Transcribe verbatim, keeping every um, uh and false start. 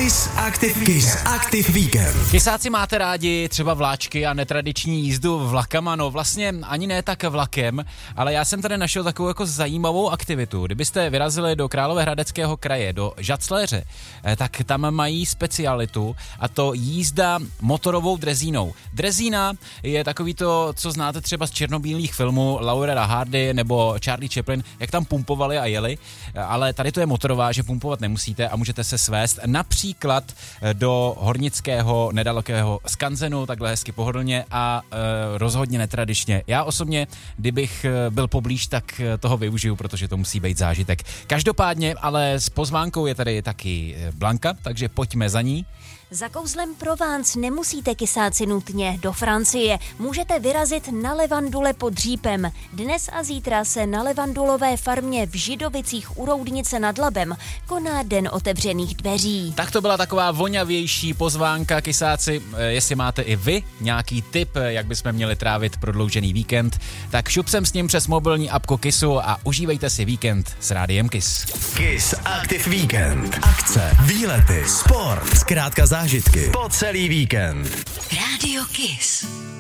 Kiss Active Kiss Active Weekend. Kysáci máte rádi třeba vláčky a netradiční jízdu vlakama, no vlastně ani ne tak vlakem, ale já jsem tady našel takovou jako zajímavou aktivitu. Kdybyste vyrazili do Královéhradeckého kraje, do Žacléře, tak tam mají specialitu a to jízda motorovou drezínou. Drezína je takový to, co znáte třeba z černobílých filmů Laurela Hardy nebo Charlie Chaplin, jak tam pumpovali a jeli, ale tady to je motorová, že pumpovat nemusíte a můžete se svést například do hornického nedalekého skanzenu, takhle hezky pohodlně a e, rozhodně netradičně. Já osobně, kdybych byl poblíž, tak toho využiju, protože to musí být zážitek. Každopádně, ale s pozvánkou je tady taky Blanka, takže pojďme za ní. Za kouzlem Provence nemusíte, kysáci, nutně do Francie. Můžete vyrazit na Levandule pod Řípem. Dnes a zítra se na levandulové farmě v Židovicích u Roudnice nad Labem koná den otevřených dveří. Tak to byla taková voňavější pozvánka, kysáci. Jestli máte i vy nějaký tip, jak bychom měli trávit prodloužený víkend, tak šup sem s ním přes mobilní apku Kissu a užívejte si víkend s rádiem Kiss. Kiss Active Weekend. Akce, výlety, sport, zkrátka zážitky po celý víkend. Rádio Kiss.